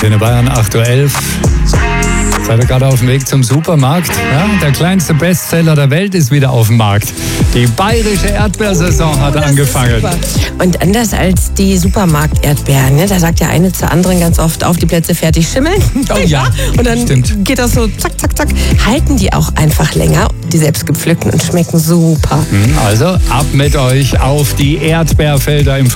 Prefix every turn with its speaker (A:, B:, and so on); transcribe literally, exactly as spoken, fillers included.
A: Antenne Bayern acht Uhr elf. Seid ihr gerade auf dem Weg zum Supermarkt? Ja, der kleinste Bestseller der Welt ist wieder auf dem Markt. Die bayerische Erdbeersaison hat
B: Oh, das
A: angefangen.
B: ist super. Und anders als die Supermarkt-Erdbeeren, ne? Da sagt ja eine zur anderen ganz oft, auf die Plätze fertig schimmeln.
A: Oh ja,
B: Und dann
A: stimmt.
B: geht das so zack, zack, zack. Halten die auch einfach länger, die selbstgepflückten, und schmecken super.
A: Also ab mit euch auf die Erdbeerfelder im